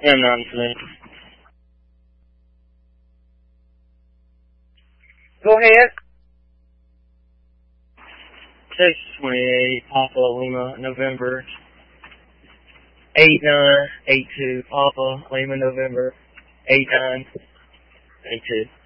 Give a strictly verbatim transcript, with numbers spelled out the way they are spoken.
M nine six. Go ahead. six twenty-eight, Papa Lima, November. eight nine eight two, Papa Lima, November. eight nine eight two.